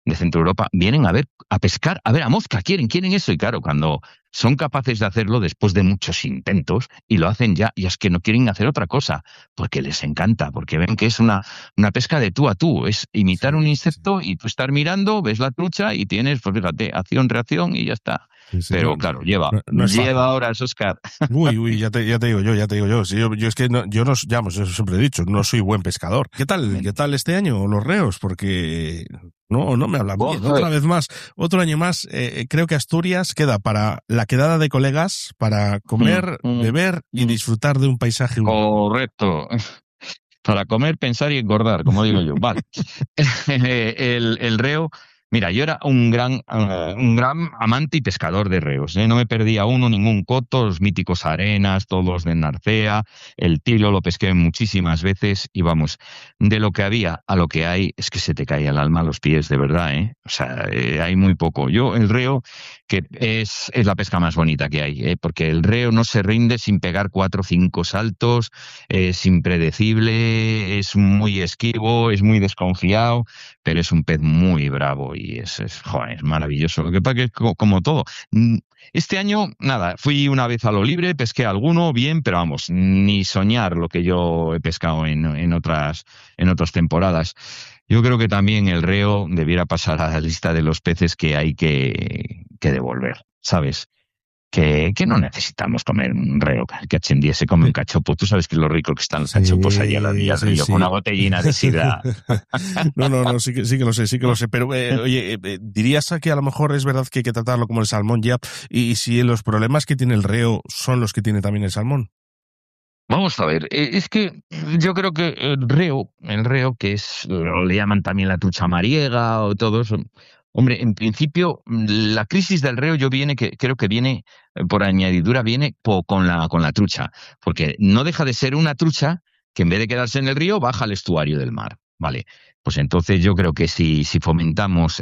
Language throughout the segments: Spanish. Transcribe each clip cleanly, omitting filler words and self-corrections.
de Centro Europa vienen a pescar, a ver a mosca, quieren eso. Y claro, cuando son capaces de hacerlo después de muchos intentos y lo hacen ya, y es que no quieren hacer otra cosa, porque les encanta, porque ven que es una pesca de tú a tú, es imitar un insecto y tú estar mirando, ves la trucha y tienes, pues fíjate, acción, reacción y ya está. Sí, sí. Pero claro, no es fácil. lleva horas, Óscar. Uy, ya te digo yo. Sí, yo es que yo siempre he dicho, no soy buen pescador. ¿Qué tal este año los reos? Porque no me hablan bien. Otra vez más, otro año más, creo que Asturias queda para la quedada de colegas, para comer, beber y disfrutar de un paisaje. Correcto. Para comer, pensar y engordar, como digo yo. Vale. El reo. Mira, yo era un gran amante y pescador de reos, ¿eh? No me perdía ningún coto, los míticos arenas, todos de Narcea, el tilo lo pesqué muchísimas veces y vamos, de lo que había a lo que hay es que se te cae el alma a los pies, de verdad, ¿eh? O sea, hay muy poco. Yo, el reo, que es la pesca más bonita que hay, ¿eh? Porque el reo no se rinde sin pegar 4 o 5 saltos, es impredecible, es muy esquivo, es muy desconfiado, pero es un pez muy bravo y es maravilloso. Lo que pasa es que como todo. Este año, nada, fui una vez a lo libre, pesqué alguno, bien, pero vamos, ni soñar lo que yo he pescado en otras temporadas. Yo creo que también el reo debiera pasar a la lista de los peces que hay que devolver, ¿sabes? Que no necesitamos comer un reo, que en día se come un cachopo. Tú sabes que lo rico que están los cachopos allí a la orilla del río, con una botellina de sidra. No, sí que lo sé. Pero, oye, ¿dirías que a lo mejor es verdad que hay que tratarlo como el salmón ya? Y si los problemas que tiene el reo son los que tiene también el salmón. Vamos a ver, es que yo creo que el reo, que es, le llaman también la trucha mariega o todo eso. Hombre, en principio, la crisis del reo creo que viene, por añadidura, viene con la trucha, porque no deja de ser una trucha que en vez de quedarse en el río, baja al estuario del mar. Vale, pues entonces yo creo que si fomentamos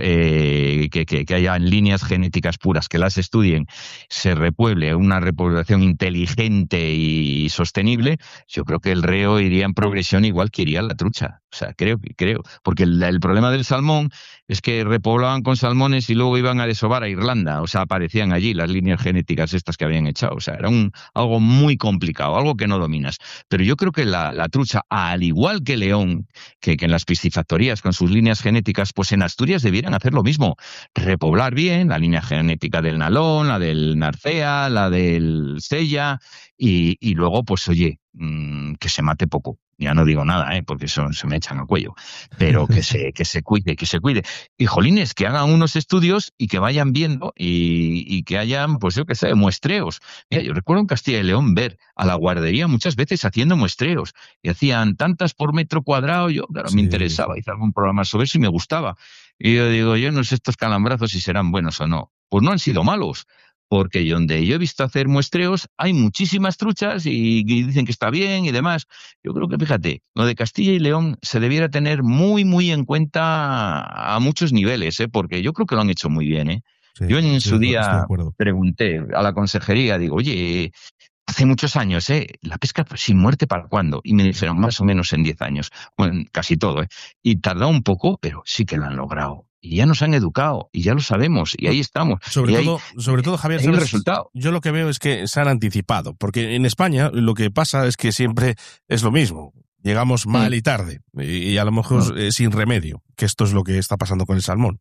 que haya líneas genéticas puras, que las estudien, se repueble una repoblación inteligente y sostenible, yo creo que el reo iría en progresión igual que iría la trucha. O sea, creo, porque el problema del salmón es que repoblaban con salmones y luego iban a desovar a Irlanda, o sea, aparecían allí las líneas genéticas estas que habían echado, o sea, era algo muy complicado, algo que no dominas. Pero yo creo que la trucha, al igual que león, que en las piscifactorías con sus líneas genéticas, pues en Asturias debieran hacer lo mismo, repoblar bien la línea genética del nalón, la del narcea, la del sella, y luego, pues oye, que se mate poco. Ya no digo nada, porque eso se me echan al cuello, pero que se cuide, Y jolines, que hagan unos estudios y que vayan viendo y que hayan, pues yo qué sé, muestreos. Mira, yo recuerdo en Castilla y León ver a la guardería muchas veces haciendo muestreos y hacían tantas por metro cuadrado. Yo, claro, me interesaba, hice algún programa sobre eso y me gustaba. Y yo digo, yo no sé estos calambrazos si serán buenos o no. Pues no han sido malos. Porque donde yo he visto hacer muestreos hay muchísimas truchas y dicen que está bien y demás. Yo creo que, fíjate, lo de Castilla y León se debiera tener muy, muy en cuenta a muchos niveles, porque yo creo que lo han hecho muy bien, ¿eh? Sí, yo en su día estoy pregunté a la consejería, digo, oye, hace muchos años, ¿la pesca sin muerte para cuándo? Y me dijeron, más o menos en 10 años. Bueno, casi todo, Y tardó un poco, pero sí que lo han logrado. Y ya nos han educado, y ya lo sabemos, y ahí estamos. Sobre todo, Javier, ¿sabes? Resultado. Yo lo que veo es que se han anticipado, porque en España lo que pasa es que siempre es lo mismo. Llegamos mal y tarde, y a lo mejor sin remedio, que esto es lo que está pasando con el salmón.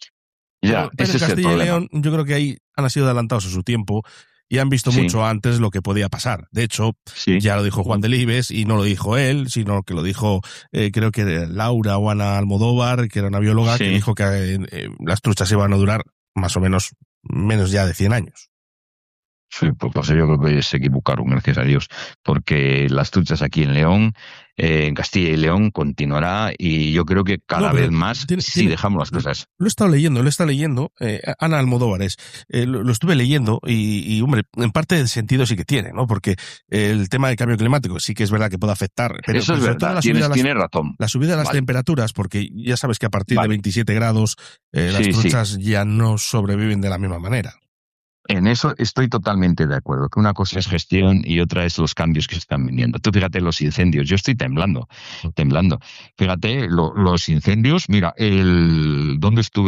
Ya, pero ese en Castilla es el y León, yo creo que ahí han sido adelantados a su tiempo y han visto mucho antes lo que podía pasar. De hecho, ya lo dijo Juan Delibes, y no lo dijo él, sino que lo dijo, creo que Laura o Ana Almodóvar, que era una bióloga, que dijo que las truchas iban a durar más o menos ya de 100 años. Sí, pues yo creo que se equivocaron, gracias a Dios, porque las truchas aquí en León, en Castilla y León, continuará, y yo creo que cada vez más si dejamos las cosas. Lo he estado leyendo, Ana Almodóvar lo estuve leyendo y, hombre, en parte de sentido sí que tiene, ¿no? Porque el tema del cambio climático sí que es verdad que puede afectar. Pero eso es verdad, tienes razón. La subida de las temperaturas, porque ya sabes que a partir de 27 grados las truchas ya no sobreviven de la misma manera. En eso estoy totalmente de acuerdo, que una cosa es gestión y otra es los cambios que se están viniendo. Tú fíjate los incendios, yo estoy temblando. Fíjate, los incendios, mira, ¿dónde estuve?